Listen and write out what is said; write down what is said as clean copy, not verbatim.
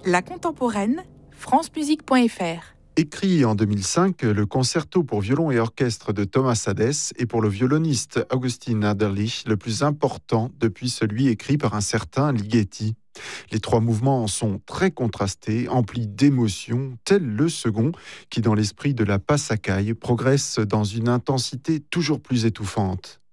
La contemporaine, francemusique.fr. Écrit en 2005, le concerto pour violon et orchestre de Thomas Hadès est pour le violoniste Augustin Adderlich le plus important depuis celui écrit par un certain Ligeti. Les trois mouvements sont très contrastés, emplis d'émotions, tel le second, qui dans l'esprit de la Passacaille progresse dans une intensité toujours plus étouffante.